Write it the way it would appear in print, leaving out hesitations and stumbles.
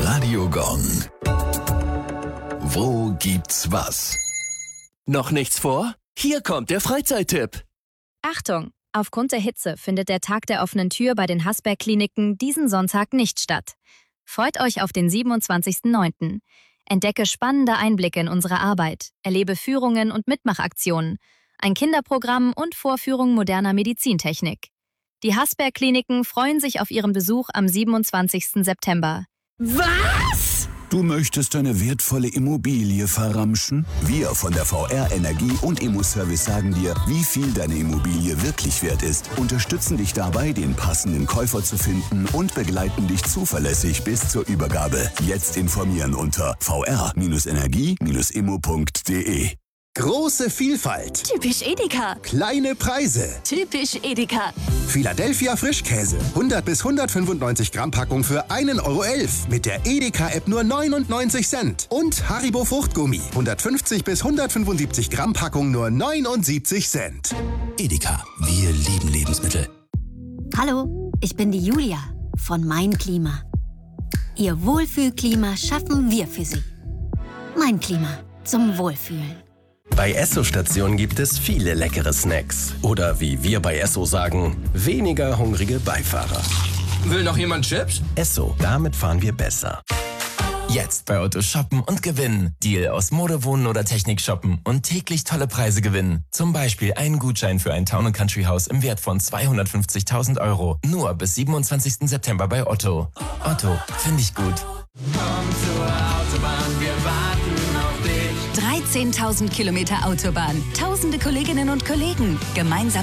Radio Gong. Wo gibt's was? Noch nichts vor? Hier kommt der Freizeittipp. Achtung! Aufgrund der Hitze findet der Tag der offenen Tür bei den Hasberg-Kliniken diesen Sonntag nicht statt. Freut euch auf den 27.09. Entdecke spannende Einblicke in unsere Arbeit, erlebe Führungen und Mitmachaktionen, ein Kinderprogramm und Vorführung moderner Medizintechnik. Die Hasberg-Kliniken freuen sich auf Ihren Besuch am 27. September. Was? Du möchtest deine wertvolle Immobilie verramschen? Wir von der VR Energie und Immoservice sagen dir, wie viel deine Immobilie wirklich wert ist, unterstützen dich dabei, den passenden Käufer zu finden und begleiten dich zuverlässig bis zur Übergabe. Jetzt informieren unter vr-energie-immo.de. Große Vielfalt. Typisch Edeka. Kleine Preise. Typisch Edeka. Philadelphia Frischkäse. 100 bis 195 Gramm Packung für 1,11 € mit der Edeka-App nur 99 Cent. Und Haribo Fruchtgummi. 150 bis 175 Gramm Packung nur 79 Cent. Edeka, wir lieben Lebensmittel. Hallo, ich bin die Julia von Mein Klima. Ihr Wohlfühlklima schaffen wir für Sie. Mein Klima zum Wohlfühlen. Bei Esso-Stationen gibt es viele leckere Snacks. Oder wie wir bei Esso sagen, weniger hungrige Beifahrer. Will noch jemand Chips? Esso, damit fahren wir besser. Jetzt bei Otto shoppen und gewinnen. Deal aus Mode, Wohnen oder Technik shoppen und täglich tolle Preise gewinnen. Zum Beispiel einen Gutschein für ein Town & Country Haus im Wert von 250.000 €. Nur bis 27. September bei Otto. Otto, finde ich gut. Komm zur Autobahn, wir warten auf dich. 13.000 Kilometer Autobahn. Tausende Kolleginnen und Kollegen. Gemeinsam